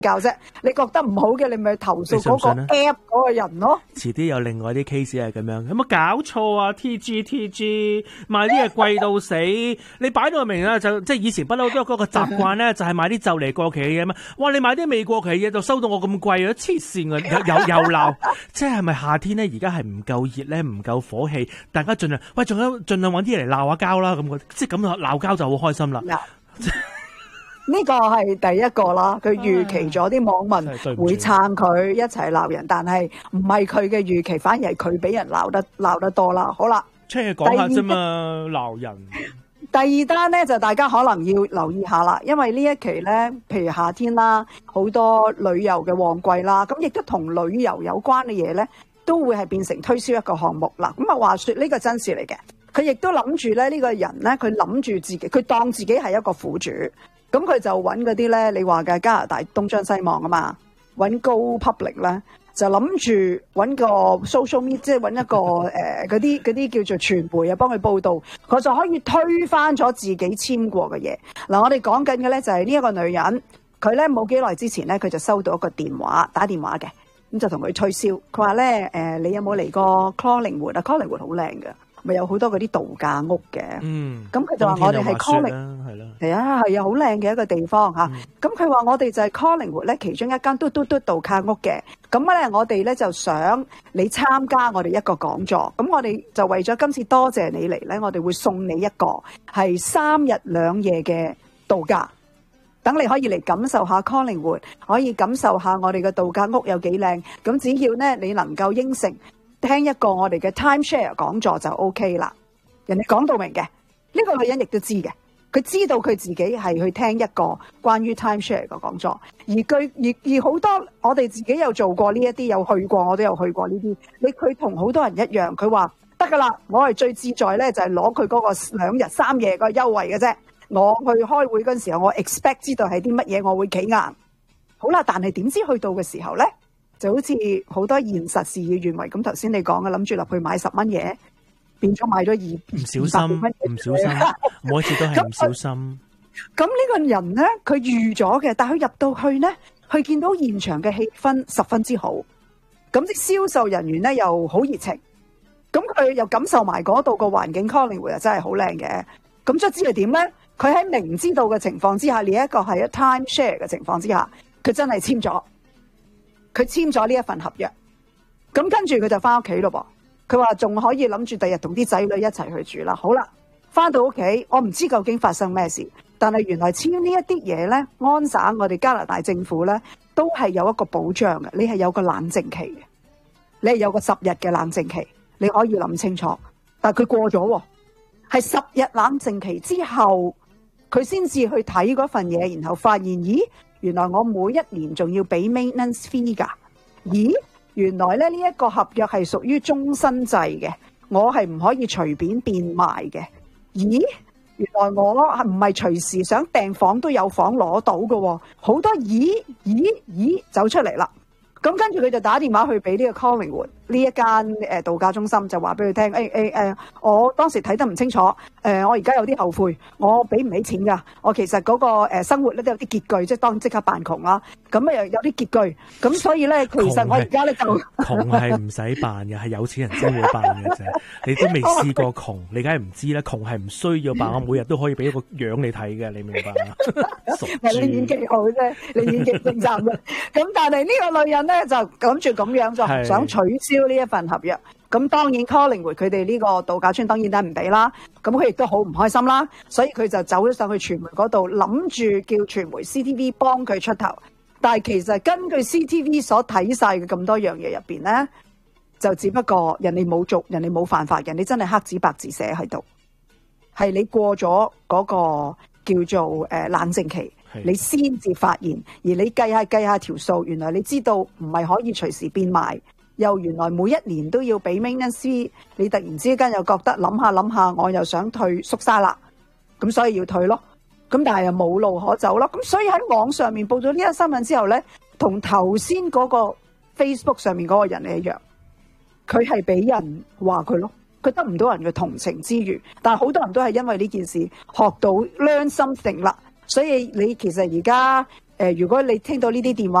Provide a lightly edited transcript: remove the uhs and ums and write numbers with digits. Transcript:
教啫？你覺得唔好嘅，你咪投訴嗰個 app 嗰個人咯。 遲啲有另外啲 case 係咁樣，有冇搞錯啊？TG 賣啲嘢貴到死，你擺到明啦，就即係以前不嬲都有嗰個習慣咧，就係買啲就嚟過期嘅嘢嘛。哇！你買啲未過期嘅嘢就收到我咁貴啊，黐線啊！又鬧，即係咪夏天咧？而家係唔夠熱咧，唔夠火氣，大家盡量仲有盡量揾啲嘢嚟鬧下交啦，咁即係咁鬧交就好開心啦。 呢個係第一個啦，佢預期咗啲網民會撐佢一齊鬧人，但係唔係佢嘅預期，反而係佢俾人鬧得多啦。好啦， 即係講下啫嘛，鬧人。 第二單咧就大家可能要留意下啦，因為呢一期咧，譬如夏天啦，好多旅遊嘅旺季啦，咁亦都同旅遊有關嘅嘢咧，都會係變成推銷一個項目啦。咁啊，話說呢個真事嚟嘅，佢亦都諗住咧呢個人咧，佢諗住自己，佢當自己係一個苦主。咁佢就揾嗰啲咧，你話嘅加拿大東張西望啊嘛，揾高 public 咧，就諗住揾個 social media，即係揾一個嗰啲叫做傳媒啊，幫佢報導，佢就可以推翻咗自己簽過嘅嘢。嗱，我哋講緊嘅咧就係呢一個女人，佢咧冇幾耐之前咧，佢就收到一個電話，打電話嘅，咁就同佢推銷，佢話咧你有冇嚟過 Collingwood 啊？Collingwood 好靚嘅。咪有好多嗰啲度假屋嘅，咁佢就話我哋係 Collingwood，係啊，好靚嘅一個地方嚇。咁佢話我哋就係 Collingwood 咧其中一間嘟度假屋嘅。咁咧我哋咧就想你參加我哋一個講座。咁我哋就為咗今次多謝你嚟咧，我哋會送你一個係3日2夜嘅度假，等你可以嚟感受下 Collingwood， 可以感受下我哋嘅度假屋有幾靚。咁只要咧你能夠應承聽一個我哋嘅 timeshare 講座就 OK 啦。人哋講到明嘅，呢個女人亦都知嘅，佢知道佢自己係去聽一個關於 timeshare 嘅講座，而好多我哋自己有做過呢一啲，有去過，我都有去過呢啲。佢同好多人一樣，佢話得噶啦，我係最自在咧，就係攞佢嗰個2日3夜個優惠嘅啫。我去開會嗰陣時候，我 expect 知道係啲乜嘢，我會企硬。好啦，但係點知去到嘅時候咧？就好似好多現實事與願違咁，頭先你講嘅，諗住落去買10蚊嘢，變咗買咗200 唔小心，每一次都係唔小心。 咁呢個人咧，佢預咗嘅，但係佢入到去咧，佢見到現場嘅氣氛十分之好，咁啲銷售人員咧又好熱情，咁佢又感受埋嗰度個環境 Collingwood 又真係好靚嘅。咁卒之係點咧？佢喺明知道嘅情況之下，呢一個係一 timeshare 嘅情況之下，佢真係簽咗。佢簽咗呢一份合約，咁跟住佢就翻屋企咯噃。佢話仲可以諗住第日同啲仔女一齊去住啦。好啦，翻到屋企，我唔知究竟發生咩事，但係原來簽呢一啲嘢咧，安省我哋加拿大政府咧都係有一個保障嘅，你係有個冷靜期嘅，你係有個10日嘅冷靜期，你可以諗清楚。但係佢過咗，係10日冷靜期之後，佢先至去睇嗰份嘢，然後發現咦？原來我每一年仲要俾 maintenance fee 㗎？咦？原來咧呢一個合約係屬於終身制嘅，我係唔可以隨便變賣嘅。咦？原來我係唔係隨時想訂房都有房攞到嘅？好多咦走出嚟啦！咁跟住佢就打電話去俾呢個 Collingwood 呢一間度假中心，就話俾佢聽，我當時睇得唔清楚，我而家有啲後悔，我俾唔起錢㗎，我其實嗰個生活咧都有啲拮據，即係當即刻扮窮啦，咁又有啲拮據，咁所以咧其實我而家咧就窮係唔使扮嘅，係有錢人先會扮嘅啫。你都未試過窮，你梗係唔知啦。窮係唔需要扮，我每日都可以俾一個樣你睇嘅，你明白嗎？ 你演技好啫，你演技精湛嘅。咁但係呢個女人咧就諗住咁樣就想取消呢一份合約。咁當然 Collingwood 佢哋呢個度假村當然都唔俾啦。咁佢亦都好唔開心啦，所以佢就走咗上去傳媒嗰度，諗住叫傳媒 CTV 幫佢出頭。但係其實根據 CTV 所睇晒嘅咁多樣嘢入邊咧，就只不過人哋冇做，人哋冇犯法，人哋真係黑紙白字寫喺度，係你過咗嗰個叫做冷靜期，你先至發現，而你計下條數，原來你知道唔係可以隨時變賣，又原來每一年都要俾 maintenance， 你突然之間又覺得諗下，我又想退縮沙啦，咁所以要退咯。咁但係又冇路可走咯，咁所以喺網上面報咗呢一新聞之後咧，同頭先嗰個 Facebook 上面嗰個人一樣，佢係俾人話佢咯，佢得唔到人嘅同情之餘，但係好多人都係因為呢件事學到 learn something 啦，所以你其實而家如果你聽到呢啲電話，